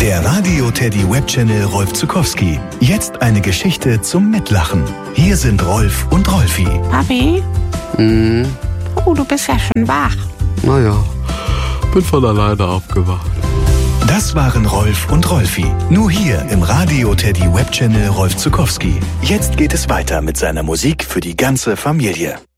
Der Radio Teddy Webchannel Rolf Zuckowski. Jetzt eine Geschichte zum Mitlachen. Hier sind Rolf und Rolfi. Papi? Oh, du bist ja schon wach. Naja, bin von alleine aufgewacht. Das waren Rolf und Rolfi. Nur hier im Radio Teddy Webchannel Rolf Zuckowski. Jetzt geht es weiter mit seiner Musik für die ganze Familie.